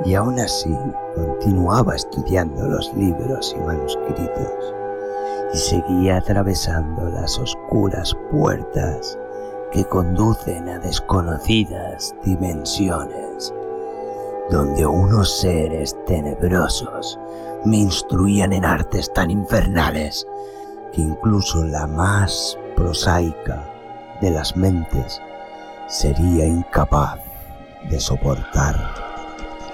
y aún así continuaba estudiando los libros y manuscritos y seguía atravesando las oscuras puertas que conducen a desconocidas dimensiones, donde unos seres tenebrosos me instruían en artes tan infernales que incluso la más prosaica de las mentes sería incapaz de soportar.